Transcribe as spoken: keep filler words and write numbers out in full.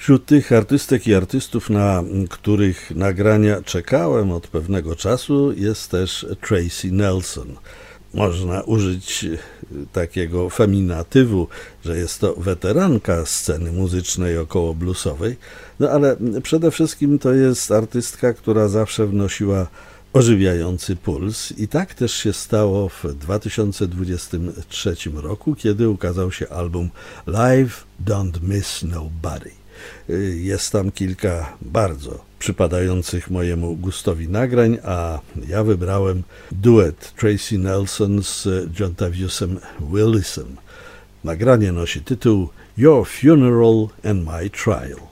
Wśród tych artystek i artystów, na których nagrania czekałem od pewnego czasu, jest też Tracy Nelson. Można użyć takiego feminatywu, że jest to weteranka sceny muzycznej około bluesowej, no ale przede wszystkim to jest artystka, która zawsze wnosiła ożywiający puls i tak też się stało w dwa tysiące dwudziestym trzecim roku, kiedy ukazał się album Live Don't Miss Nobody. Jest tam kilka bardzo przypadających mojemu gustowi nagrań, a ja wybrałem duet Tracy Nelson z Jontaviusem Willisem. Nagranie nosi tytuł Your Funeral and My Trial.